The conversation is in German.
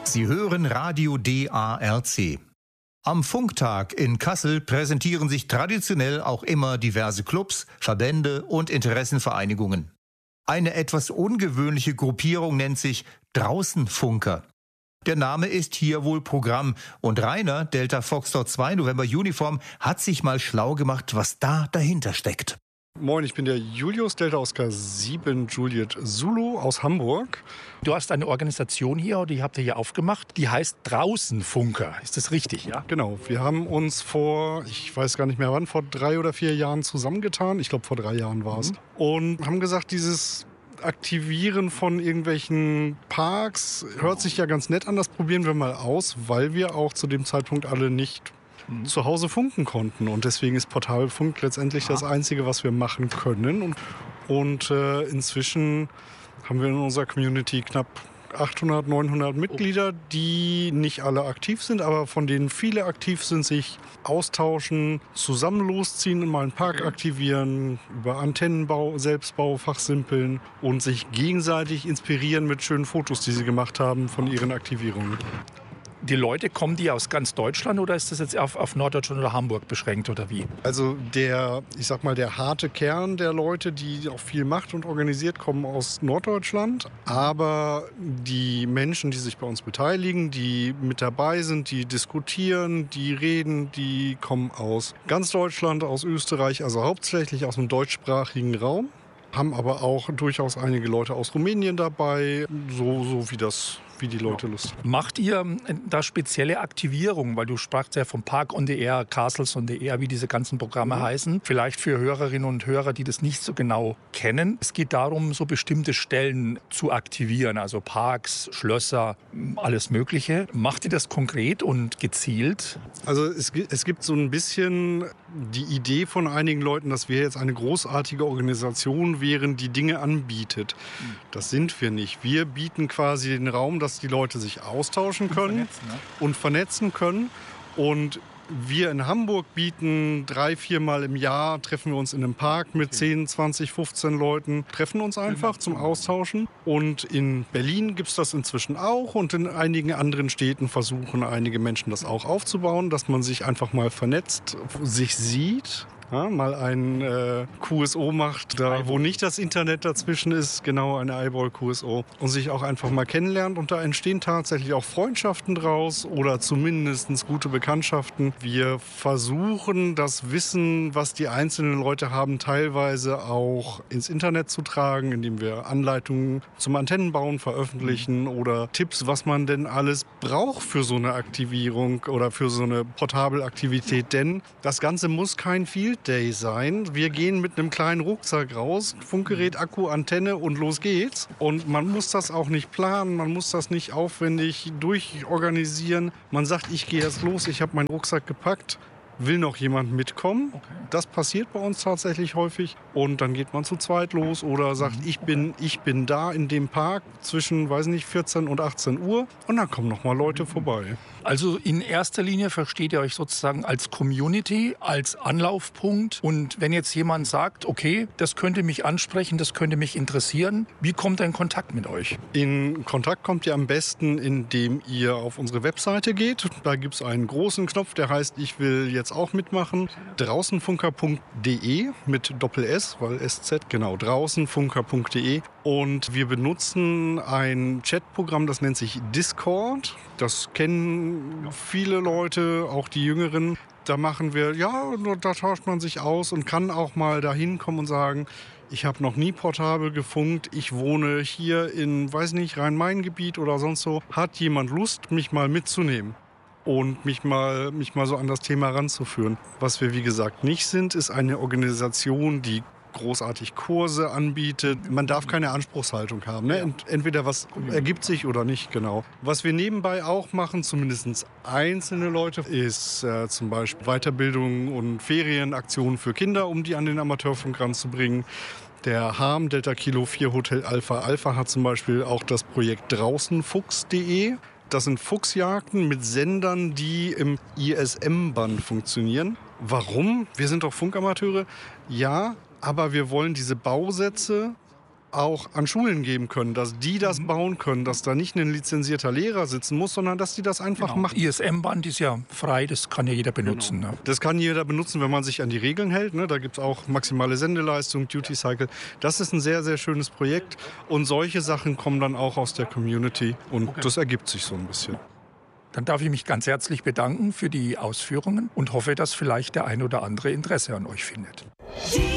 Sie hören Radio DARC. Am Funktag in Kassel präsentieren sich traditionell auch immer diverse Clubs, Verbände und Interessenvereinigungen. Eine etwas ungewöhnliche Gruppierung nennt sich Draußenfunker. Der Name ist hier wohl Programm und Rainer, Delta Foxtrot 2 November Uniform, hat sich mal schlau gemacht, was da dahinter steckt. Moin, ich bin der Julius, Delta Oscar 7 Juliet Zulu aus Hamburg. Du hast eine Organisation hier, die habt ihr hier aufgemacht, die heißt Draußenfunker. Ist das richtig, ja? Genau, wir haben uns ich weiß gar nicht mehr wann, vor 3 oder 4 Jahren zusammengetan. Ich glaube, vor 3 Jahren war es. Und haben gesagt, dieses Aktivieren von irgendwelchen Parks hört sich ja ganz nett an. Das probieren wir mal aus, weil wir auch zu dem Zeitpunkt alle nicht zu Hause funken konnten. Und deswegen ist Portabelfunk letztendlich das Einzige, was wir machen können. Und inzwischen haben wir in unserer Community knapp 800, 900 Mitglieder, die nicht alle aktiv sind, aber von denen viele aktiv sind, sich austauschen, zusammen losziehen, mal einen Park aktivieren, über Antennenbau, Selbstbau, fachsimpeln und sich gegenseitig inspirieren mit schönen Fotos, die sie gemacht haben von ihren Aktivierungen. Die Leute, kommen die aus ganz Deutschland oder ist das jetzt auf Norddeutschland oder Hamburg beschränkt oder wie? Also der harte Kern der Leute, die auch viel macht und organisiert, kommen aus Norddeutschland. Aber die Menschen, die sich bei uns beteiligen, die mit dabei sind, die diskutieren, die reden, die kommen aus ganz Deutschland, aus Österreich, also hauptsächlich aus dem deutschsprachigen Raum. Haben aber auch durchaus einige Leute aus Rumänien dabei, so wie die Leute Lust haben. Macht ihr da spezielle Aktivierungen? Weil du sprachst ja vom Park on the Air, Castles on the Air, wie diese ganzen Programme heißen. Vielleicht für Hörerinnen und Hörer, die das nicht so genau kennen. Es geht darum, so bestimmte Stellen zu aktivieren, also Parks, Schlösser, alles Mögliche. Macht ihr das konkret und gezielt? Also es gibt so ein bisschen die Idee von einigen Leuten, dass wir jetzt eine großartige Organisation wären, die Dinge anbietet. Das sind wir nicht. Wir bieten quasi den Raum, dass die Leute sich austauschen können und vernetzen können. Und wir in Hamburg bieten 3-4 Mal im Jahr, treffen wir uns in einem Park mit 10, 20, 15 Leuten, treffen uns einfach zum Austauschen. Und in Berlin gibt es das inzwischen auch und in einigen anderen Städten versuchen einige Menschen das auch aufzubauen, dass man sich einfach mal vernetzt, sich sieht. Ja, mal ein QSO macht, da wo nicht das Internet dazwischen ist, genau eine Eyeball-QSO und sich auch einfach mal kennenlernt und da entstehen tatsächlich auch Freundschaften draus oder zumindest gute Bekanntschaften. Wir versuchen das Wissen, was die einzelnen Leute haben, teilweise auch ins Internet zu tragen, indem wir Anleitungen zum Antennenbauen veröffentlichen oder Tipps, was man denn alles braucht für so eine Aktivierung oder für so eine Portabelaktivität, denn das Ganze muss kein Field Day sein. Wir gehen mit einem kleinen Rucksack raus, Funkgerät, Akku, Antenne und los geht's. Und man muss das auch nicht planen, man muss das nicht aufwendig durchorganisieren. Man sagt, ich gehe jetzt los, ich habe meinen Rucksack gepackt. Will noch jemand mitkommen? Okay. Das passiert bei uns tatsächlich häufig. Und dann geht man zu zweit los oder sagt, ich bin da in dem Park zwischen, 14 und 18 Uhr. Und dann kommen noch mal Leute vorbei. Also in erster Linie versteht ihr euch sozusagen als Community, als Anlaufpunkt. Und wenn jetzt jemand sagt, okay, das könnte mich ansprechen, das könnte mich interessieren, wie kommt er in Kontakt mit euch? In Kontakt kommt ihr am besten, indem ihr auf unsere Webseite geht. Da gibt es einen großen Knopf, der heißt, ich will jetzt auch mitmachen. Draußenfunker.de mit Doppel-S, weil SZ, genau, draußenfunker.de. Und wir benutzen ein Chatprogramm, das nennt sich Discord. Das kennen viele Leute, auch die Jüngeren. Da da tauscht man sich aus und kann auch mal da hinkommen und sagen, ich habe noch nie portabel gefunkt, ich wohne hier in, Rhein-Main-Gebiet oder sonst so. Hat jemand Lust, mich mal mitzunehmen? Und mich mal so an das Thema ranzuführen. Was wir, wie gesagt, nicht sind, ist eine Organisation, die großartig Kurse anbietet. Man darf keine Anspruchshaltung haben. Ne? Entweder was ergibt sich oder nicht, genau. Was wir nebenbei auch machen, zumindest einzelne Leute, ist zum Beispiel Weiterbildung und Ferienaktionen für Kinder, um die an den Amateurfunk ranzubringen. Der Harm Delta Kilo 4 Hotel Alpha Alpha hat zum Beispiel auch das Projekt draußenfuchs.de. Das sind Fuchsjagden mit Sendern, die im ISM-Band funktionieren. Warum? Wir sind doch Funkamateure. Ja, aber wir wollen diese Bausätze auch an Schulen geben können, dass die das bauen können, dass da nicht ein lizenzierter Lehrer sitzen muss, sondern dass die das einfach machen. ISM-Band ist ja frei, das kann ja jeder benutzen. Genau. Das kann jeder benutzen, wenn man sich an die Regeln hält. Ne? Da gibt es auch maximale Sendeleistung, Duty Cycle. Das ist ein sehr, sehr schönes Projekt und solche Sachen kommen dann auch aus der Community und das ergibt sich so ein bisschen. Dann darf ich mich ganz herzlich bedanken für die Ausführungen und hoffe, dass vielleicht der ein oder andere Interesse an euch findet.